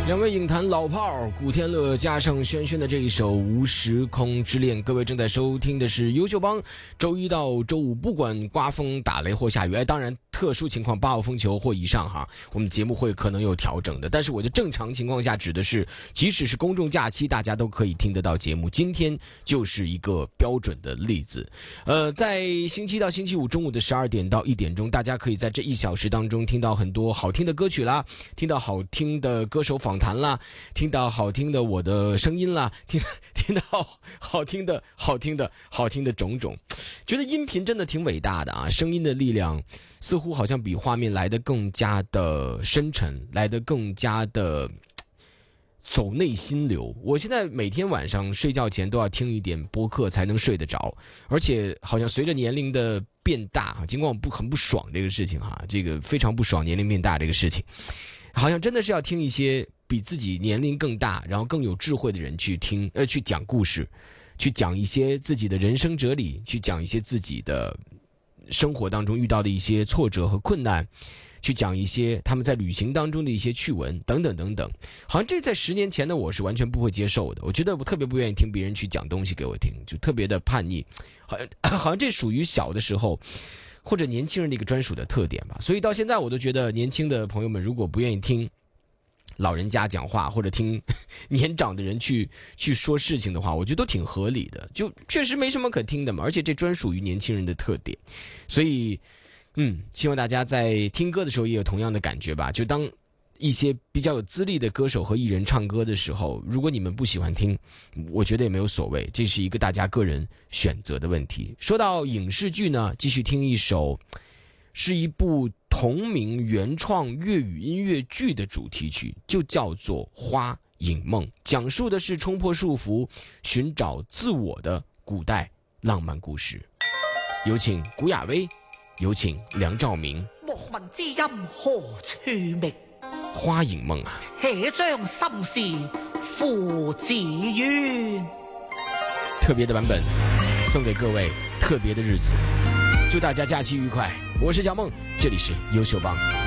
两位影坛老炮古天乐加上轩轩的这一首《无时空之恋》，各位正在收听的是优秀帮，周一到周五不管刮风打雷或下雨，当然特殊情况8号风球或以上哈，我们节目会可能有调整的，但是我的正常情况下指的是即使是公众假期大家都可以听得到节目，今天就是一个标准的例子。在星期一到星期五中午的12点到1点钟，大家可以在这1小时当中听到很多好听的歌曲啦，听到好听的歌手访谈啦，听到好听的我的声音啦，听到好听的种种，觉得音频真的挺伟大的啊！声音的力量似乎好像比画面来得更加的深沉，来得更加的走内心流。我现在每天晚上睡觉前都要听一点播客才能睡得着，而且好像随着年龄的变大，尽管我很不爽这个事情哈，这个非常不爽年龄变大这个事情，好像真的是要听一些比自己年龄更大，然后更有智慧的人去讲故事，去讲一些自己的人生哲理，去讲一些自己的生活当中遇到的一些挫折和困难，去讲一些他们在旅行当中的一些趣闻等等等等。好像这在10年前的我是完全不会接受的，我觉得我特别不愿意听别人去讲东西给我听，就特别的叛逆，好像这属于小的时候或者年轻人的一个专属的特点吧。所以到现在我都觉得年轻的朋友们如果不愿意听老人家讲话，或者听年长的人去说事情的话，我觉得都挺合理的，就确实没什么可听的嘛，而且这专属于年轻人的特点。所以希望大家在听歌的时候也有同样的感觉吧，就当一些比较有资历的歌手和艺人唱歌的时候，如果你们不喜欢听，我觉得也没有所谓，这是一个大家个人选择的问题。说到影视剧呢，继续听一首是一部同名原创粤语音乐剧的主题曲，就叫做《花影梦》，讲述的是冲破束缚寻找自我的古代浪漫故事。有请古雅薇，有请梁兆明。 莫问知音何处觅， 花影梦啊， 且将心事付自愿。 特别的版本送给各位，特别的日子，祝大家假期愉快。我是小梦，这里是优秀帮。